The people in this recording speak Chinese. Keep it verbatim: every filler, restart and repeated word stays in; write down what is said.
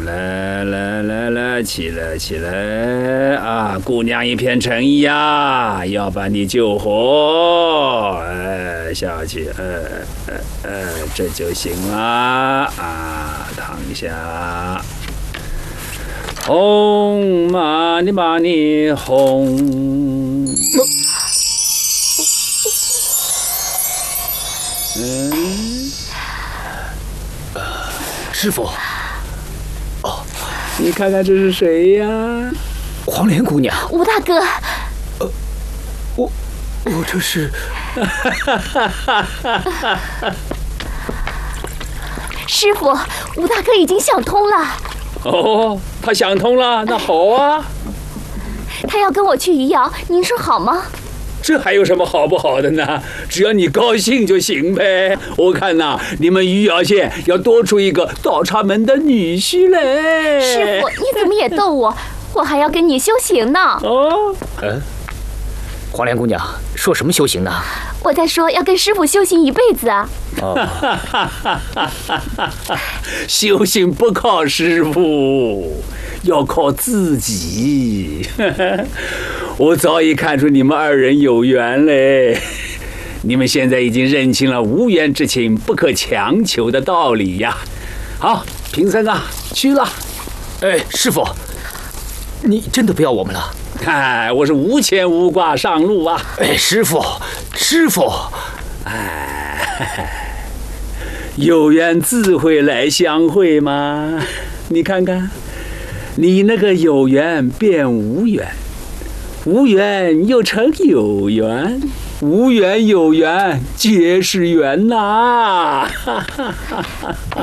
来来来来，起来起来啊！姑娘一片诚意呀，要把你救活。哎，下去，呃呃呃，这就行了啊！躺下。轰嘛你嘛你轰。嗯。 师傅。 哦，你看看这是谁呀？ 黄莲姑娘。 吴大哥。 呃，我我这是。 师傅，吴大哥已经想通了。 哦，他想通了，那好啊。 他要跟我去余姚，您说好吗？ 这还有什么好不好的呢？只要你高兴就行呗。我看呐、啊，你们余姚县要多出一个倒插门的女婿嘞。 师傅，你怎么也逗我？我还要跟你修行呢。 哦， 嗯，黄莲姑娘说什么修行呢？ 我在说要跟师傅修行一辈子啊。 哦， 修行不靠师傅，要靠自己。我早已看出你们二人有缘嘞。你们现在已经认清了无缘之情不可强求的道理呀。好，贫僧啊，去了。 哎，师傅，你真的不要我们了？ 哎，我是无牵无挂上路啊。 哎，师傅，师傅， 哎，有缘自会来相会嘛。你看看，你那个有缘变无缘，无缘又成有缘，无缘有缘皆是缘呐、啊。